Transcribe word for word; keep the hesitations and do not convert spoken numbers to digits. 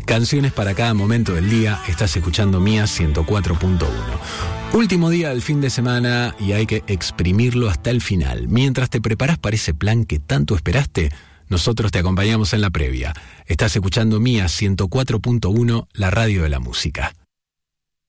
Canciones para cada momento del día. Estás escuchando Mía ciento cuatro punto uno. Último día del fin de semana y hay que exprimirlo hasta el final. Mientras te preparas para ese plan que tanto esperaste, nosotros te acompañamos en la previa. Estás escuchando Mía ciento cuatro punto uno, la radio de la música.